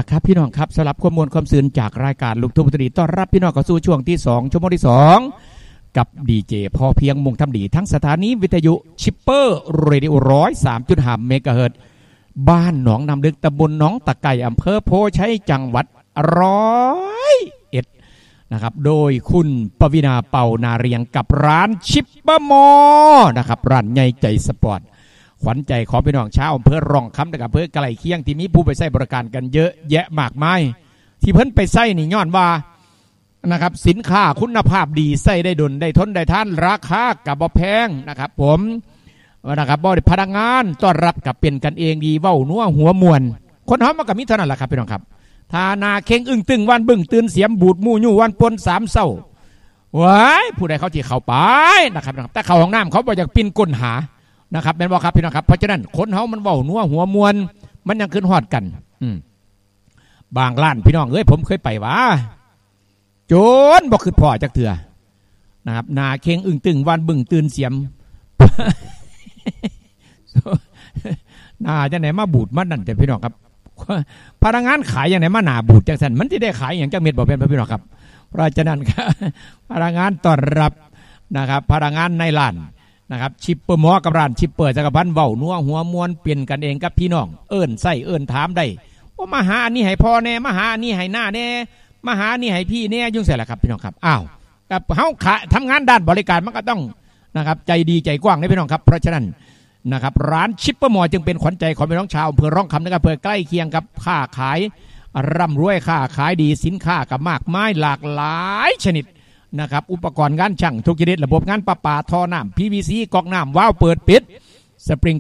ครับพี่น้องครับสำหรับข้อมูลความสื่นจากรายการลูกทุ่งดนตรีต้อนรับพี่น้องเข้าสู่ช่วงที่2ชั่วโมงที่2กับดีเจพอเพียงมุ่งทำดีทั้งสถานีวิทยุชิปเปอร์เรดิโอ103.5 เมกะเฮิรตซ์บ้านหนองน้ำลึกตำบลหนองตะไก่อำเภอโพชัยจังหวัด101นะครับโดยคุณปวีณาเป่านาเรียงกับร้านชิปเปอร์มอนะครับร้านใหญ่ใจสปอร์ตขวัญใจของพี่น้องชาวอำเภอร่องคำนะครับอำเภอไกลเคียงที่มีผู้ไปใช้บริการกันเยอะแยะมากมายที่เพิ่นไปใช้นี่ย้อนว่านะครับสินค้าคุณภาพดีใช้ได้ดลได้ทนได้ทานราคากับบ่แพงนะครับผมนะครับบ่ได้พนักงานต้อนรับกับเป็นกันเองดีเว้านัวหัวมวนคนเฮามันก็มีเท่านั้นแหละครับพี่น้องครับทานาเข่งอึ้งตึงวันบึ้งตื่นเสียมบูดมู่ยู่วันปน3เศร้าว้ายผู้ใดเขาที่เข้าไปนะครับแต่เข้าห้องน้ำเขาบ่อยากปิ้นก้นหานะครับเป็นบ่ครับพี่น้องครับเพราะฉะนั้นคนเฮามันเว้านัวหัวมวนมันยังขึ้นฮอดกันบางร้านพี่น้องเอ้ยผมเคยไปว่าโจนบ่ขึ้นพ่อจักเถื่อนะครับนาเข่งอึ้งตึงวันบึ้งตื่นเสียมนาจังไหนมาบูดมานั่นแต่พี่น้องครับพนักงานขายอย่างไหนมาหนาบูดจังสันมันจะได้ขายอย่างจังเม็ดบ่เป็นพี่น้องครับเพราะฉะนั้นพนักงานต้อนรับนะครับพนักงานในร้านนะครับชิปเปอร์หมอกับร้านชิปเปอร์จักรพันธ์เว้านัวหัวมวนเปลี่ยนกันเองกับพี่น้องเอิ้นใส่เอิ้นถามได้ว่ามาหาอันนี้ให้พ่อแน่มาหาอันนี้ให้หน้าแน่มาหาอันนี้ให้พี่แน่ยุ่งใส่ละครับพี่น้องครับอ้าวกับเฮาทำงานด้านบริการมันก็ต้องนะครับใจดีใจกว้างนะพี่น้องครับเพราะฉะนั้นนะครับร้านชิปเปอร์มอจึงเป็นขวัญใจของพี่น้องชาวอำเภอร่องคำนะครับเพื่อใกล้เคียงกับค้าขายร่ำรวยค้าขายดีสินค้ากับมากมายหลากหลายชนิดนะครับอุปกรณ์งานช่างทุกชนิดระบบงานประปาท่อน้ำ PVC ก๊อกน้ำวาล์วเปิดปิดสปริง